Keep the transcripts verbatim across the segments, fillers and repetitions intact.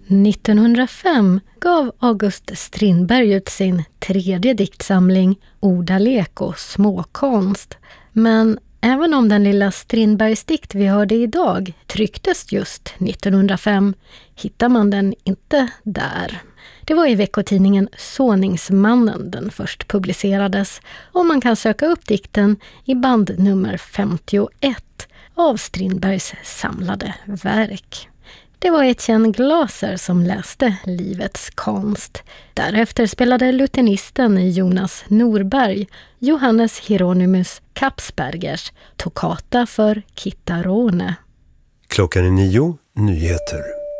nittonhundrafem gav August Strindberg ut sin tredje diktsamling Ordalek och småkonst. Men även om den lilla Strindbergs dikt vi hörde idag trycktes just nittonhundrafem hittar man den inte där. Det var i veckotidningen Såningsmannen den först publicerades och man kan söka upp dikten i band nummer femtioett av Strindbergs samlade verk. Det var Etienne Glaser som läste Livets konst. Därefter spelade lutenisten Jonas Norberg Johannes Hieronymus Kapsbergers Toccata för Kittarone. Klockan är nio, nyheter.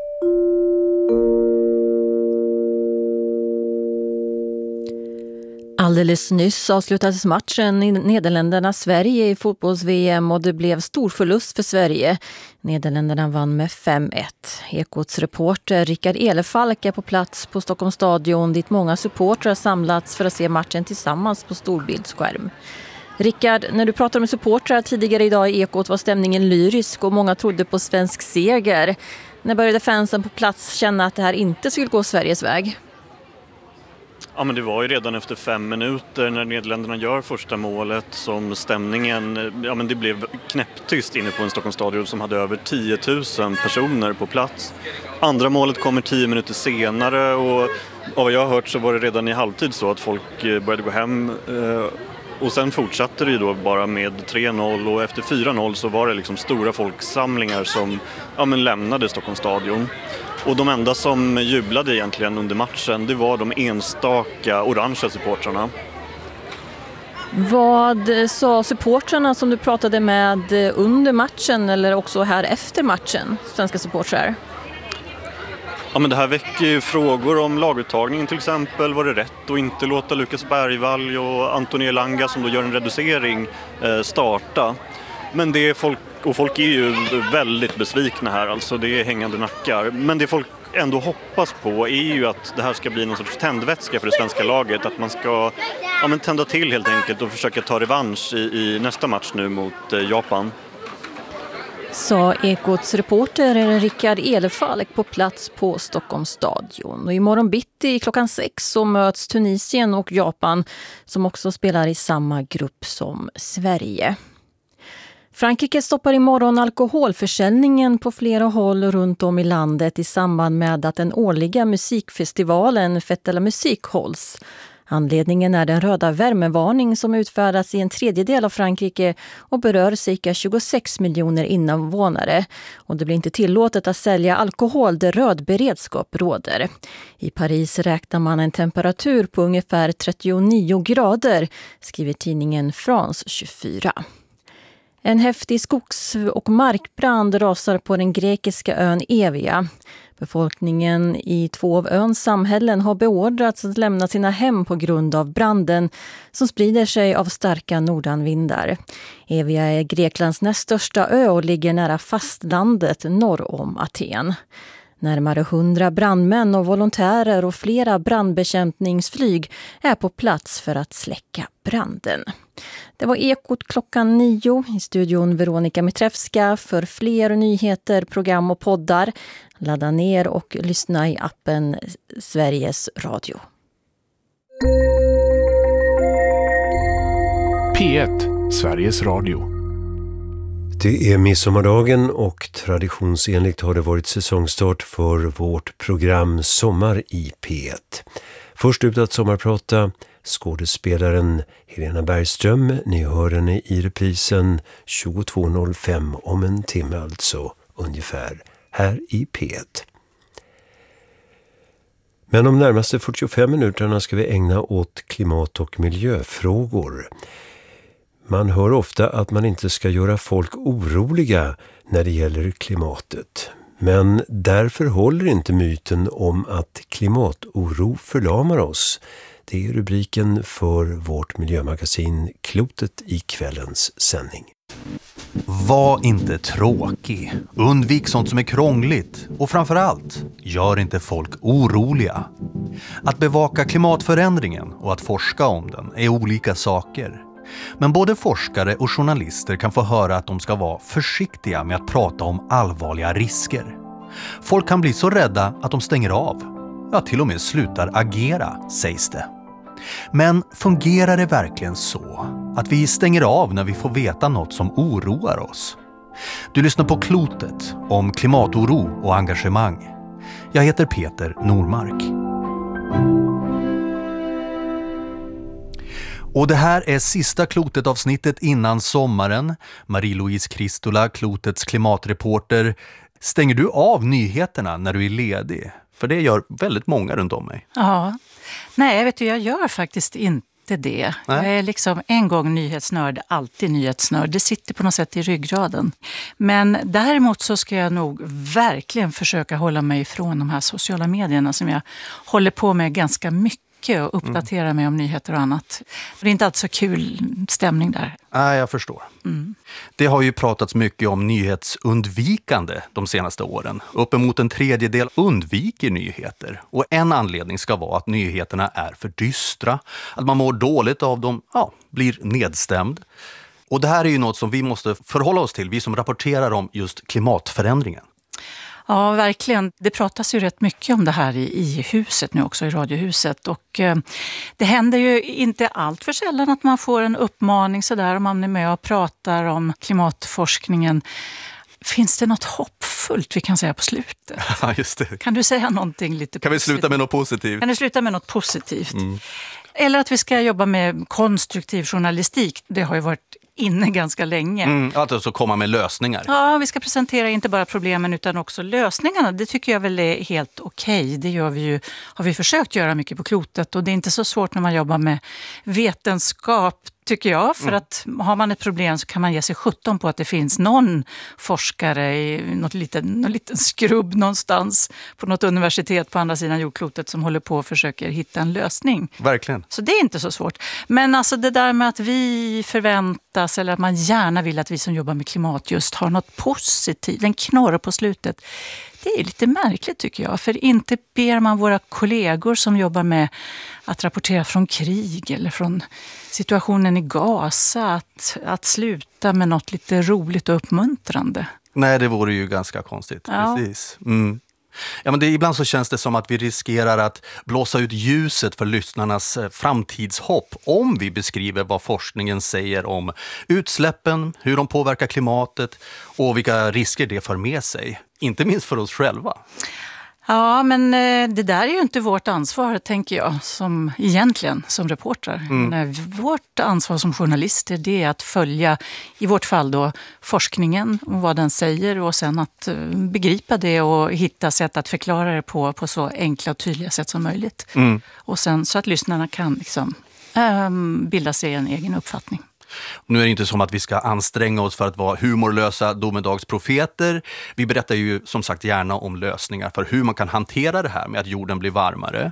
Alldeles nyss avslutades matchen i Nederländerna-Sverige i fotbolls-V M och det blev stor förlust för Sverige. Nederländerna vann med fem ett. Ekots reporter Rickard Elefalk är på plats på Stockholms stadion dit många supportrar samlats för att se matchen tillsammans på storbildsskärm. Rickard, när du pratade med supportrar tidigare idag i Ekot var stämningen lyrisk och många trodde på svensk seger. När började fansen på plats känna att det här inte skulle gå Sveriges väg? Ja, men det var ju redan efter fem minuter när Nederländerna gör första målet som stämningen, ja men det blev knäpptyst inne på en Stockholms stadion som hade över tio tusen personer på plats. Andra målet kommer tio minuter senare och av vad jag har hört så var det redan i halvtid så att folk började gå hem och sen fortsatte det ju då bara med tre noll och efter fyra noll så var det liksom stora folksamlingar som ja, men lämnade Stockholms stadion. Och de enda som jublade egentligen under matchen, det var de enstaka orangea supportrarna. Vad sa supportrarna som du pratade med under matchen eller också här efter matchen, svenska supportrar? Ja, men det här väcker ju frågor om laguttagningen till exempel. Var det rätt att inte låta Lukas Bergvall och Antoni Elanga som då gör en reducering starta? Men det är folk, och folk är ju väldigt besvikna här, alltså det är hängande nackar. Men det folk ändå hoppas på är ju att det här ska bli någon sorts tändvätska för det svenska laget. Att man ska ja, men tända till helt enkelt och försöka ta revansch i, i nästa match nu mot eh, Japan. Sa Ekots reporter Rickard Elefalk på plats på Stockholms stadion. Och imorgon bitti klockan sex så möts Tunisien och Japan som också spelar i samma grupp som Sverige. Frankrike stoppar imorgon alkoholförsäljningen på flera håll runt om i landet i samband med att den årliga musikfestivalen Fête de la Musique hålls. Anledningen är den röda värmevarning som utfärdas i en tredjedel av Frankrike och berör cirka tjugosex miljoner invånare. Och det blir inte tillåtet att sälja alkohol där röd beredskap råder. I Paris räknar man en temperatur på ungefär trettionio grader, skriver tidningen France tjugofyra. En häftig skogs- och markbrand rasar på den grekiska ön Evia. Befolkningen i två av öns samhällen har beordrats att lämna sina hem på grund av branden som sprider sig av starka nordanvindar. Evia är Greklands näst största ö och ligger nära fastlandet norr om Aten. Närmare hundra brandmän och volontärer och flera brandbekämpningsflyg är på plats för att släcka branden. Det var Ekot klockan nio i studion Veronika Mitrevska. För fler nyheter, program och poddar ladda ner och lyssna i appen Sveriges Radio. P ett, Sveriges Radio. Det är midsommardagen och traditionsenligt har det varit säsongstart för vårt program Sommar i P ett. Först ut att sommarprata skådespelaren Helena Bergström. Ni hör henne i reprisen tjugotvå noll fem om en timme alltså ungefär här i P ett. Men de närmaste fyrtiofem minuterna ska vi ägna åt klimat- och miljöfrågor. Man hör ofta att man inte ska göra folk oroliga när det gäller klimatet. Men därför håller inte myten om att klimatoro förlamar oss. Det är rubriken för vårt miljömagasin Klotet i kvällens sändning. Var inte tråkig. Undvik sånt som är krångligt. Och framförallt, gör inte folk oroliga. Att bevaka klimatförändringen och att forska om den är olika saker. Men både forskare och journalister kan få höra att de ska vara försiktiga med att prata om allvarliga risker. Folk kan bli så rädda att de stänger av. Ja, till och med slutar agera, sägs det. Men fungerar det verkligen så att vi stänger av när vi får veta något som oroar oss? Du lyssnar på Klotet om klimatoro och engagemang. Jag heter Peter Normark. Och det här är sista Klotet-avsnittet innan sommaren. Marie-Louise Kristola, Klotets klimatreporter. Stänger du av nyheterna när du är ledig? För det gör väldigt många runt om mig. Ja, nej vet du, jag gör faktiskt inte det. Nej. Jag är liksom en gång nyhetsnörd, alltid nyhetsnörd. Det sitter på något sätt i ryggraden. Men däremot så ska jag nog verkligen försöka hålla mig ifrån de här sociala medierna som jag håller på med ganska mycket och uppdatera mm. mig om nyheter och annat. Det är inte alltid så kul stämning där. Nej, jag förstår. Mm. Det har ju pratats mycket om nyhetsundvikande de senaste åren. Uppemot en tredjedel undviker nyheter. Och en anledning ska vara att nyheterna är för dystra. Att man mår dåligt av dem, ja, blir nedstämd. Och det här är ju något som vi måste förhålla oss till, vi som rapporterar om just klimatförändringen. Ja, verkligen. Det pratas ju rätt mycket om det här i, i huset nu också, i radiohuset. Och eh, det händer ju inte allt för sällan att man får en uppmaning sådär om man är med och pratar om klimatforskningen. Finns det något hoppfullt vi kan säga på slutet? Ja, just det. Kan du säga någonting lite Kan positivt? vi sluta med något positivt? Kan du sluta med något positivt? Mm. Eller att vi ska jobba med konstruktiv journalistik. Det har ju varit inne ganska länge. Mm, alltså komma med lösningar. Ja, vi ska presentera inte bara problemen utan också lösningarna. Det tycker jag väl är helt okej. Det gör vi ju, har vi försökt göra mycket på Klotet. Och det är inte så svårt när man jobbar med vetenskap, tycker jag. För mm. att har man ett problem så kan man ge sig sjutton på att det finns någon forskare i något liten, någon liten skrubb någonstans på något universitet på andra sidan jordklotet som håller på och försöker hitta en lösning. Verkligen. Så det är inte så svårt. Men alltså det där med att vi förväntas eller att man gärna vill att vi som jobbar med klimat just har något positivt, en knorr på slutet. Det är lite märkligt tycker jag. För inte ber man våra kollegor som jobbar med att rapportera från krig eller från situationen i Gaza att, att sluta med något lite roligt och uppmuntrande. Nej, det vore ju ganska konstigt. Ja. Precis. Mm. Ja, men det, ibland så känns det som att vi riskerar att blåsa ut ljuset för lyssnarnas framtidshopp om vi beskriver vad forskningen säger om utsläppen, hur de påverkar klimatet och vilka risker det för med sig. Inte minst för oss själva. Ja, men det där är ju inte vårt ansvar, tänker jag, som egentligen som reportrar. Mm. Vårt ansvar som journalister, det är att följa, i vårt fall då, forskningen och vad den säger och sen att begripa det och hitta sätt att förklara det på, på så enkla och tydliga sätt som möjligt. Mm. Och sen så att lyssnarna kan liksom, ähm, bilda sig en egen uppfattning. Nu är det inte som att vi ska anstränga oss för att vara humorlösa domedagsprofeter. Vi berättar ju som sagt gärna om lösningar för hur man kan hantera det här med att jorden blir varmare.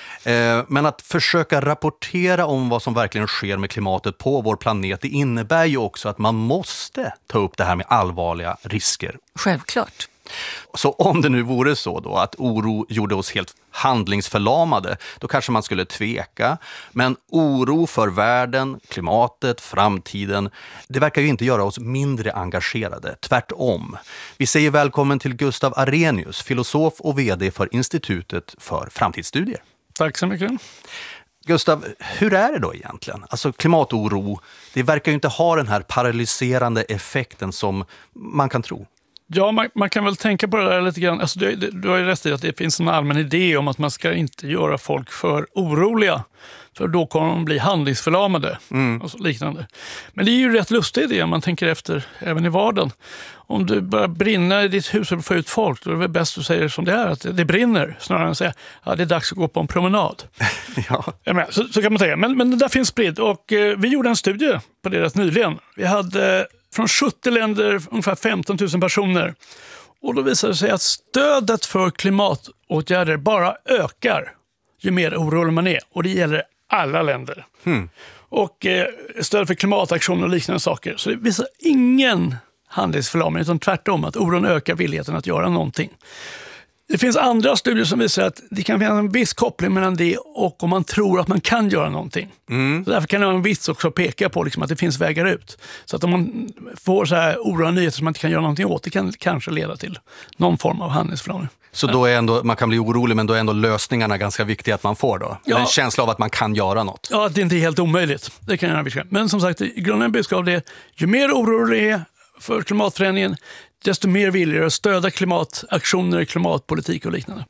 Men att försöka rapportera om vad som verkligen sker med klimatet på vår planet, det innebär ju också att man måste ta upp det här med allvarliga risker. Självklart. Så om det nu vore så då att oro gjorde oss helt handlingsförlamade, då kanske man skulle tveka. Men oro för världen, klimatet, framtiden, det verkar ju inte göra oss mindre engagerade. Tvärtom. Vi säger välkommen till Gustav Arrhenius, filosof och vd för Institutet för framtidsstudier. Tack så mycket. Gustav, hur är det då egentligen? Alltså klimatoro, det verkar ju inte ha den här paralyserande effekten som man kan tro. Ja, man, man kan väl tänka på det där lite grann. Alltså, du, du har ju rätt i att det finns en allmän idé om att man ska inte göra folk för oroliga. För då kommer de bli handlingsförlamade mm. och så liknande. Men det är ju rätt lustig idé om man tänker efter även i vardagen. Om du börjar brinna i ditt hus och får ut folk, då är det väl bäst du säger som det är, att det brinner. Snarare än att säga att det är dags att gå på en promenad. Ja. Ja, men, så, så kan man säga. Men, men det där finns spridd. Och eh, vi gjorde en studie på det rätt nyligen. Vi hade från sjuttio länder ungefär femton tusen personer. Och då visade det sig att stödet för klimatåtgärder bara ökar ju mer orolig man är. Och det gäller alla länder. Hmm. Och eh, stöd för klimataktioner och liknande saker. Så det visar ingen handlingsförlamning, utan tvärtom att oron ökar villigheten att göra någonting. Det finns andra studier som visar att det kan finnas en viss koppling mellan det och om man tror att man kan göra någonting. Mm. Så därför kan det vara en vits också peka på liksom att det finns vägar ut. Så att om man får så här oroande nyheter som man inte kan göra någonting åt, det kan kanske leda till någon form av handlingsförlamning. Så då är ändå, man kan bli orolig, men då är ändå lösningarna ganska viktiga att man får då? Ja. En känsla av att man kan göra något? Ja, att det inte är helt omöjligt. Det kan jag göra. Men som sagt, i grunden budskap det är ju mer orolig är för klimatförändringen, desto mer vill att stödja klimataktioner, klimatpolitik och liknande.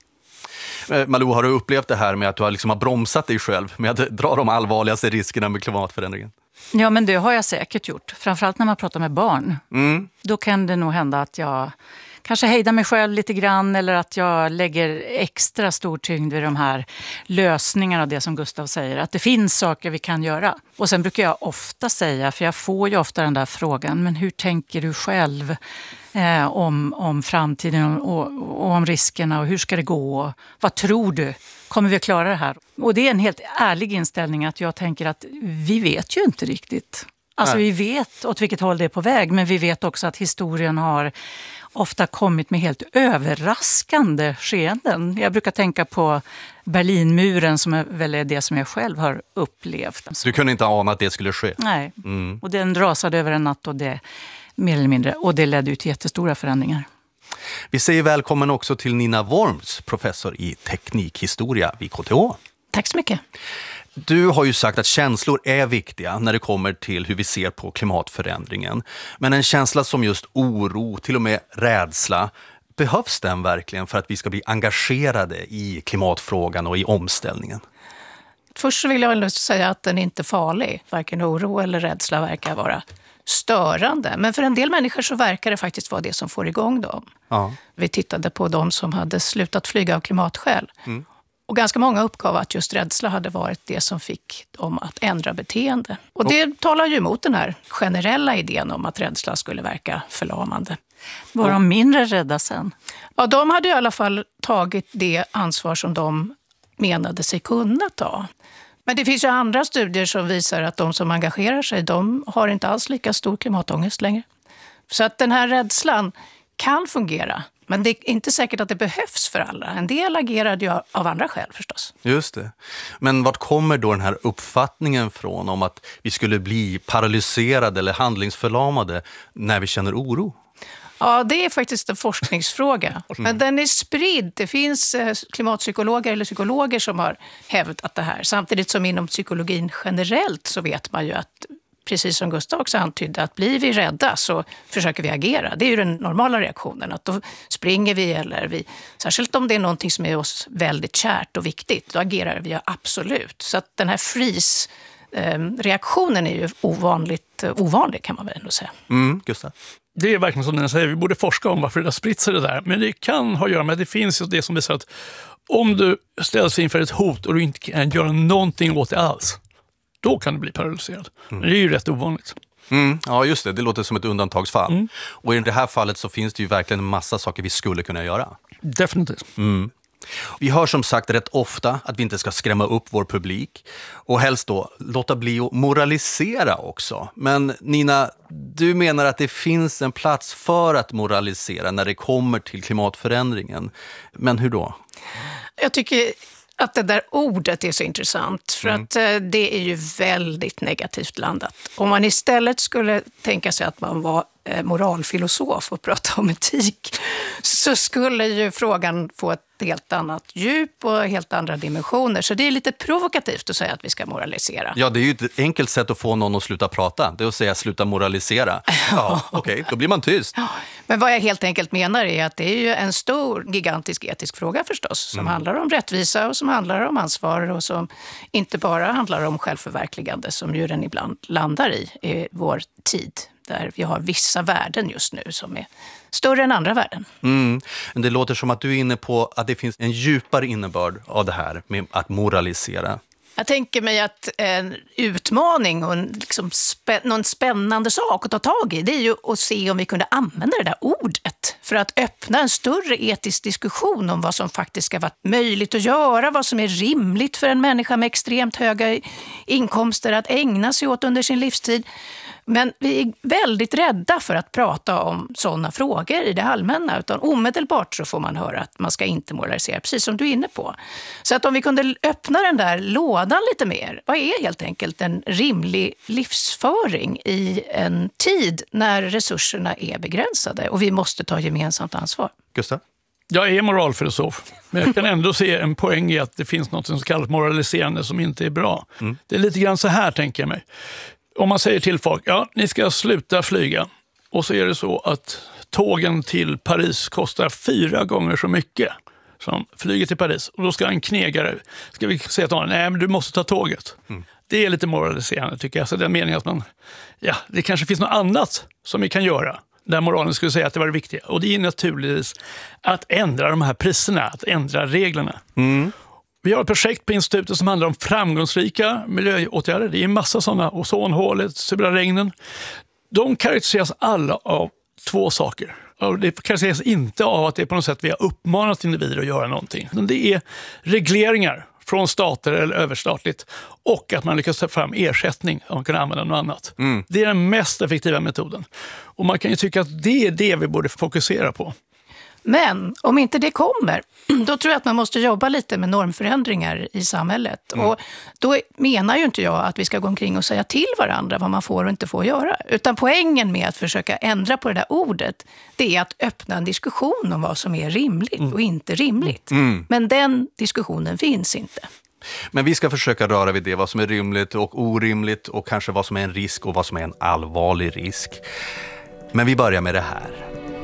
Malou, har du upplevt det här med att du har, liksom har bromsat dig själv med att dra de allvarligaste riskerna med klimatförändringen? Ja, men det har jag säkert gjort. Framförallt när man pratar med barn. Mm. Då kan det nog hända att jag kanske hejdar mig själv lite grann, eller att jag lägger extra stor tyngd vid de här lösningarna av det som Gustav säger. Att det finns saker vi kan göra. Och sen brukar jag ofta säga, för jag får ju ofta den där frågan, men hur tänker du själv eh, om, om framtiden och, och om riskerna och hur ska det gå? Vad tror du? Kommer vi att klara det här? Och det är en helt ärlig inställning att jag tänker att vi vet ju inte riktigt. Alltså vi vet åt vilket håll det är på väg, men vi vet också att historien har ofta kommit med helt överraskande skeenden. Jag brukar tänka på Berlinmuren som är väl är det som jag själv har upplevt. Du kunde inte ana att det skulle ske? Nej, mm. och den rasade över en natt och det mer eller mindre, och det ledde ju till jättestora förändringar. Vi säger välkommen också till Nina Worms, professor i teknikhistoria vid K T H. Tack så mycket. Du har ju sagt att känslor är viktiga när det kommer till hur vi ser på klimatförändringen. Men en känsla som just oro, till och med rädsla, behövs den verkligen för att vi ska bli engagerade i klimatfrågan och i omställningen? Först vill jag säga att den inte är farlig. Varken oro eller rädsla verkar vara störande. Men för en del människor så verkar det faktiskt vara det som får igång dem. Ja. Vi tittade på de som hade slutat flyga av klimatskäl. Mm. Och ganska många uppgav att just rädsla hade varit det som fick dem att ändra beteende. Och det och, talar ju emot den här generella idén om att rädsla skulle verka förlamande. Var de mindre rädda sen? Ja, de hade i alla fall tagit det ansvar som de menade sig kunna ta. Men det finns ju andra studier som visar att de som engagerar sig, de har inte alls lika stor klimatångest längre. Så att den här rädslan kan fungera. Men det är inte säkert att det behövs för alla. En del agerade ju av andra skäl förstås. Just det. Men vart kommer då den här uppfattningen från om att vi skulle bli paralyserade eller handlingsförlamade när vi känner oro? Ja, det är faktiskt en forskningsfråga. Men den är spridd. Det finns klimatpsykologer eller psykologer som har hävdat det här. Samtidigt som inom psykologin generellt så vet man ju att, precis som Gustav också antydde, att blir vi rädda så försöker vi agera. Det är ju den normala reaktionen, att då springer vi eller vi, särskilt om det är någonting som är oss väldigt kärt och viktigt, då agerar vi absolut. Så att den här frys-reaktionen är ju ovanligt ovanlig kan man väl ändå säga. Mm, Gustav. Det är verkligen som den säger, vi borde forska om varför det har spritt sig det där. Men det kan ha att göra med att det finns det som visar att om du ställs inför ett hot och du inte kan göra någonting åt det alls, då kan du bli paralyserad. Mm. Men det är ju rätt ovanligt. Mm, ja, just det. Det låter som ett undantagsfall. Mm. Och i det här fallet så finns det ju verkligen en massa saker vi skulle kunna göra. Definitivt. Mm. Vi hör som sagt rätt ofta att vi inte ska skrämma upp vår publik. Och helst då låta bli att moralisera också. Men Nina, du menar att det finns en plats för att moralisera när det kommer till klimatförändringen. Men hur då? Jag tycker att det där ordet är så intressant, för mm. att det är ju väldigt negativt landat. Om man istället skulle tänka sig att man var moralfilosof och prata om etik, så skulle ju frågan få ett helt annat djup och helt andra dimensioner. Så det är lite provokativt att säga att vi ska moralisera. Ja, det är ju ett enkelt sätt att få någon att sluta prata. Det är att säga sluta moralisera. Ja, okej, okay, då blir man tyst. Men vad jag helt enkelt menar är att det är ju en stor, gigantisk etisk fråga förstås, som mm. handlar om rättvisa och som handlar om ansvar och som inte bara handlar om självförverkligande, som ju den ibland landar i i vår tid, där vi har vissa värden just nu som är större än andra värden. Mm. Det låter som att du är inne på att det finns en djupare innebörd av det här med att moralisera. Jag tänker mig att en utmaning och en, liksom spä- någon spännande sak att ta tag i, det är ju att se om vi kunde använda det där ordet för att öppna en större etisk diskussion om vad som faktiskt ska vara möjligt att göra, vad som är rimligt för en människa med extremt höga inkomster att ägna sig åt under sin livstid. Men vi är väldigt rädda för att prata om sådana frågor i det allmänna. Utan omedelbart så får man höra att man ska inte moralisera, precis som du är inne på. Så att om vi kunde öppna den där lådan lite mer. Vad är helt enkelt en rimlig livsföring i en tid när resurserna är begränsade och vi måste ta gemensamt ansvar? Gustav? Jag är moralfilosof, men jag kan ändå se en poäng i att det finns något som kallas moraliserande som inte är bra. Mm. Det är lite grann så här, tänker jag mig. Om man säger till folk, ja, ni ska sluta flyga. Och så är det så att tågen till Paris kostar fyra gånger så mycket som flyget till Paris. Och då ska en knegare, ska vi säga till honom, nej men du måste ta tåget. Mm. Det är lite moraliserande tycker jag. Så den meningen att man, ja, det kanske finns något annat som vi kan göra. Där moralen skulle säga att det var det viktiga. Och det är naturligtvis att ändra de här priserna, att ändra reglerna. Mm. Vi har ett projekt på institutet som handlar om framgångsrika miljöåtgärder. Det är en massa sådana, ozonhålet, sura regnen. De karaktäriseras alla av två saker. Och det karaktäriseras inte av att det är på något sätt vi har uppmanat individer att göra någonting. Det är regleringar från stater eller överstatligt och att man lyckas ta fram ersättning om man kan använda något annat. Mm. Det är den mest effektiva metoden. Och man kan ju tycka att det är det vi borde fokusera på. Men om inte det kommer, då tror jag att man måste jobba lite med normförändringar i samhället. Mm. Och då menar ju inte jag att vi ska gå omkring och säga till varandra vad man får och inte får göra. Utan poängen med att försöka ändra på det där ordet, det är att öppna en diskussion om vad som är rimligt mm. och inte rimligt. Mm. Men den diskussionen finns inte. Men vi ska försöka röra vid det, vad som är rimligt och orimligt och kanske vad som är en risk och vad som är en allvarlig risk. Men vi börjar med det här.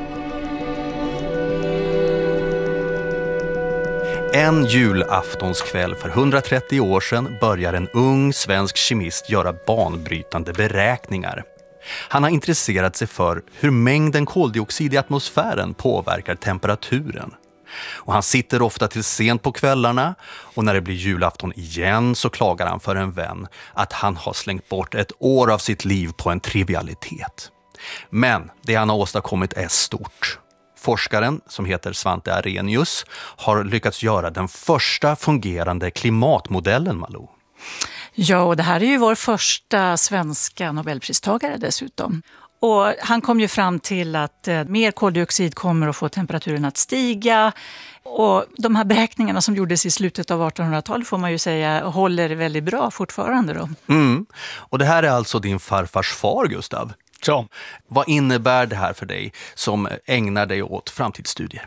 En julaftonskväll för hundratrettio år sedan börjar en ung svensk kemist göra banbrytande beräkningar. Han har intresserat sig för hur mängden koldioxid i atmosfären påverkar temperaturen. Och han sitter ofta till sent på kvällarna och när det blir julafton igen så klagar han för en vän att han har slängt bort ett år av sitt liv på en trivialitet. Men det han har åstadkommit är stort. Forskaren, som heter Svante Arrhenius, har lyckats göra den första fungerande klimatmodellen, Malou. Ja, och det här är ju vår första svenska Nobelpristagare dessutom. Och han kom ju fram till att eh, mer koldioxid kommer att få temperaturen att stiga. Och de här beräkningarna som gjordes i slutet av artonhundratalet får man ju säga håller väldigt bra fortfarande då. Mm. Och det här är alltså din farfars far, Gustav. Ja. Vad innebär det här för dig som ägnar dig åt framtidsstudier?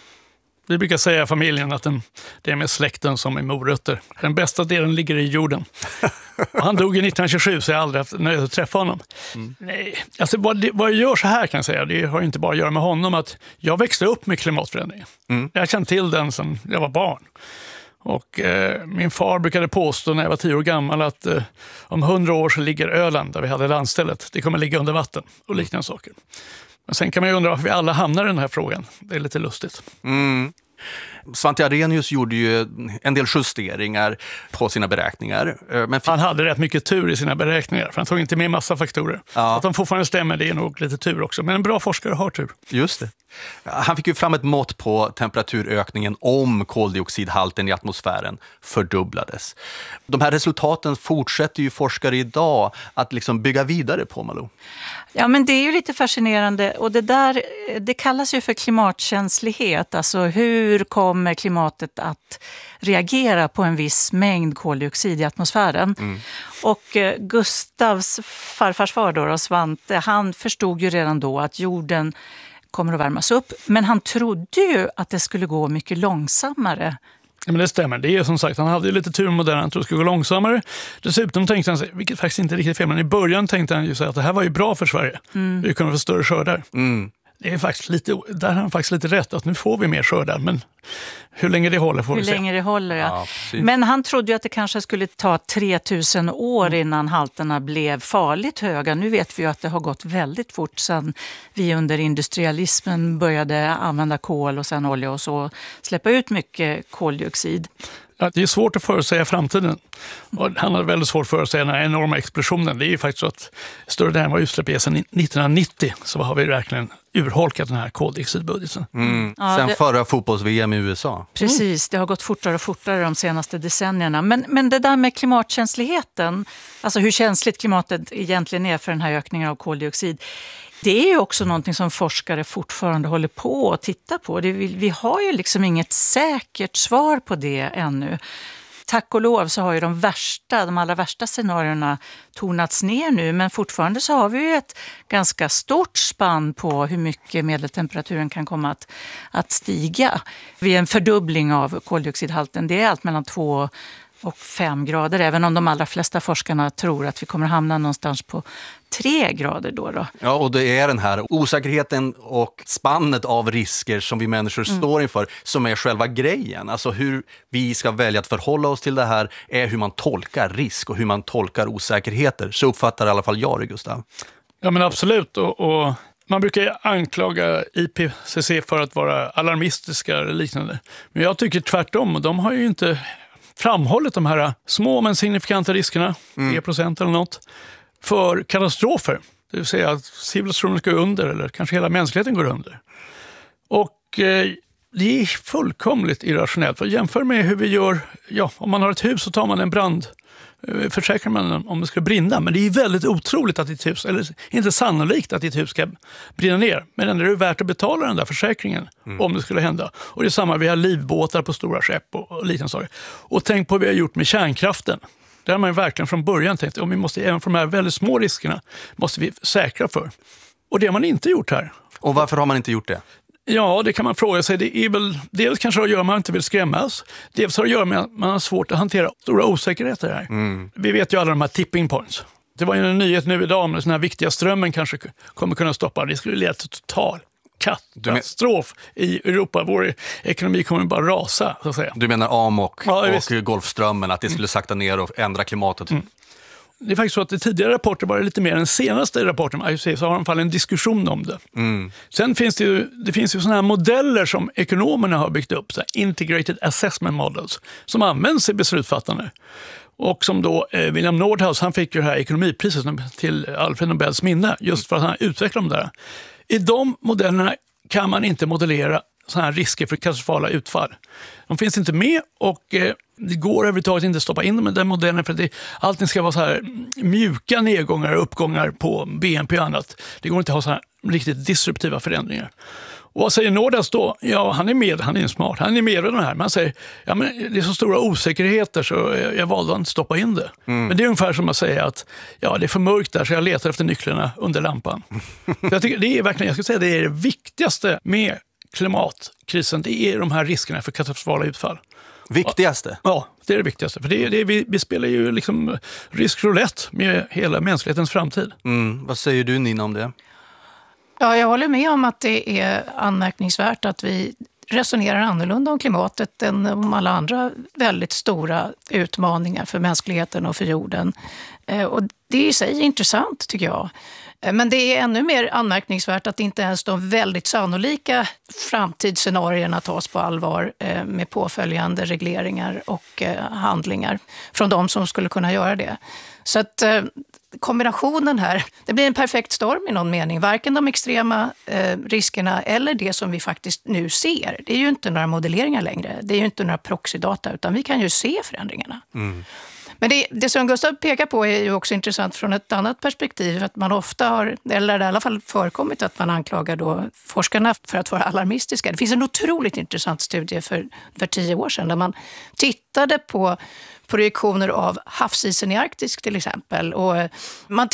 Vi brukar säga i familjen att den, det är med släkten som är morötter. Den bästa delen ligger i jorden. Och han dog i nittonhundratjugosju så jag har aldrig haft nöjd att träffa honom. Mm. Nej, alltså vad, det, vad jag gör så här kan jag säga, det har inte bara att göra med honom. Att jag växte upp med klimatförändringen. Mm. Jag kände till den sedan jag var barn. Och eh, min far brukade påstå när jag var tio år gammal att eh, om hundra år så ligger Öland där vi hade landstället. Det kommer ligga under vatten och liknande saker. Men sen kan man ju undra varför vi alla hamnar i den här frågan. Det är lite lustigt. Mm. Svante Arrhenius gjorde ju en del justeringar på sina beräkningar. Men han hade rätt mycket tur i sina beräkningar, för han tog inte med massa faktorer. Ja. Att de fortfarande stämmer, det är nog lite tur också. Men en bra forskare har tur. Just det. Han fick ju fram ett mått på temperaturökningen om koldioxidhalten i atmosfären fördubblades. De här resultaten fortsätter ju forskare idag att liksom bygga vidare på, Malou. Ja, men det är ju lite fascinerande och det där, det kallas ju för klimatkänslighet. Alltså hur kommer klimatet att reagera på en viss mängd koldioxid i atmosfären? Mm. Och eh, Gustavs farfars far då, Svante, han förstod ju redan då att jorden kommer att värmas upp. Men han trodde ju att det skulle gå mycket långsammare. Ja, men det stämmer. Det är som sagt, han hade ju lite tur med det. Han trodde det skulle gå långsammare. Dessutom tänkte han sig, vilket faktiskt inte är riktigt fel, men i början tänkte han ju så att det här var ju bra för Sverige. Mm. Vi kunde få större skördar. Mm. Det är faktiskt lite, där har han faktiskt lite rätt att nu får vi mer skördar, men hur länge det håller får hur vi se. Hur länge det håller, ja. ja men han trodde ju att det kanske skulle ta tre tusen år innan halterna blev farligt höga. Nu vet vi ju att det har gått väldigt fort sedan vi under industrialismen började använda kol och sen olja och så släppa ut mycket koldioxid. Ja, det är svårt att förutsäga framtiden. Och han hade väldigt svårt att förutsäga den här enorma explosionen. Det är ju faktiskt så att större delen av utsläpp sedan nittonhundranittio så har vi verkligen urholkat den här koldioxidbudgeten. Mm. Ja, Sen det... förra fotbolls-V M i U S A. Precis, det har gått fortare och fortare de senaste decennierna. Men, men det där med klimatkänsligheten, alltså hur känsligt klimatet egentligen är för den här ökningen av koldioxid, det är ju också någonting som forskare fortfarande håller på att titta på. Det, vi, vi har ju liksom inget säkert svar på det ännu. Tack och lov så har ju de värsta, de allra värsta scenarierna tonats ner nu, men fortfarande så har vi ju ett ganska stort spann på hur mycket medeltemperaturen kan komma att, att stiga. Vid en fördubbling av koldioxidhalten, det är allt mellan två och fem grader, även om de allra flesta forskarna tror att vi kommer att hamna någonstans på tre grader då. då. Ja, och det är den här osäkerheten och spannet av risker som vi människor mm. står inför som är själva grejen. Alltså hur vi ska välja att förhålla oss till det här är hur man tolkar risk och hur man tolkar osäkerheter. Så uppfattar i alla fall jag det, Gustav. Ja, men absolut. Och, och man brukar ju anklaga I P C C för att vara alarmistiska eller liknande. Men jag tycker tvärtom. De har ju inte framhållit de här små men signifikanta riskerna, mm. tre procent eller något, för katastrofer. Det vill säga att civilisationen går under eller kanske hela mänskligheten går under. Och eh, det är fullkomligt irrationellt. För jämför med hur vi gör, ja, om man har ett hus så tar man en brand, eh, försäkrar man om det ska brinna. Men det är väldigt otroligt att ditt hus, eller inte sannolikt att ditt hus ska brinna ner. Men ändå är det värt att betala den där försäkringen mm. om det skulle hända. Och det är samma, vi har livbåtar på stora skepp och, och liknande saker. Och tänk på vad vi har gjort med kärnkraften. Där har man verkligen från början tänkt att vi måste, även för de här väldigt små riskerna måste vi säkra för. Och det har man inte gjort här. Och varför har man inte gjort det? Ja, det kan man fråga sig. Det är väl dels kanske att göra man inte vill skrämmas. Dels har det att göra med att man har svårt att hantera stora osäkerheter här. Mm. Vi vet ju alla de här tipping points. Det var ju en nyhet nu idag om den här viktiga strömmen kanske kommer kunna stoppa. Det skulle leda till total katastrof i Europa. Vår ekonomi kommer bara rasa, så att säga. Du menar Amok ja, och Golfströmmen, att det skulle sakta ner och ändra klimatet? Mm. Det är faktiskt så att i tidigare rapporter var det lite mer än den senaste rapporten I P C C, så har de fall en diskussion om det. Mm. Sen finns det ju, det finns ju sådana här modeller som ekonomerna har byggt upp, så här integrated assessment models, som används i beslutsfattande. Och som då eh, William Nordhaus, han fick ju det här ekonomipriset till Alfred Nobels minne, just för att han utvecklade dem där. I de modellerna kan man inte modellera sådana här risker för katastrofala utfall. De finns inte med och eh, det går överhuvudtaget inte att stoppa in dem i den modellen för att det, allting ska vara så här mjuka nedgångar och uppgångar på B N P och annat. Det går inte att ha så här riktigt disruptiva förändringar. Och vad säger Nordhaus då? Ja, han är med, han är smart, han är med i den här. Man säger, ja men det är så stora osäkerheter så jag, jag valde att inte stoppa in det. Mm. Men det är ungefär som att säga att ja, det är för mörkt där så jag letar efter nycklarna under lampan. Jag tycker det är verkligen, jag skulle säga det är det viktigaste med klimatkrisen, det är de här riskerna för katastrofala utfall. Viktigaste? Ja, det är det viktigaste. För det är, det är, vi, vi spelar ju liksom riskroulette med hela mänsklighetens framtid. Mm. Vad säger du, Nina, om det? Ja, jag håller med om att det är anmärkningsvärt att vi resonerar annorlunda om klimatet än om alla andra väldigt stora utmaningar för mänskligheten och för jorden. Och det i sig är intressant, tycker jag. Men det är ännu mer anmärkningsvärt att inte ens de väldigt sannolika framtidsscenarierna tas på allvar med påföljande regleringar och handlingar från de som skulle kunna göra det. Så att kombinationen här, det blir en perfekt storm i någon mening. Varken de extrema eh, riskerna eller det som vi faktiskt nu ser. Det är ju inte några modelleringar längre. Det är ju inte några proxydata utan vi kan ju se förändringarna. Mm. Men det, det som Gustav pekar på är ju också intressant från ett annat perspektiv. Att man ofta har, eller det i alla fall förekommit att man anklagar då forskarna för att vara alarmistiska. Det finns en otroligt intressant studie för, för tio år sedan där man tittade på projektioner av havsisen i Arktis till exempel. Och man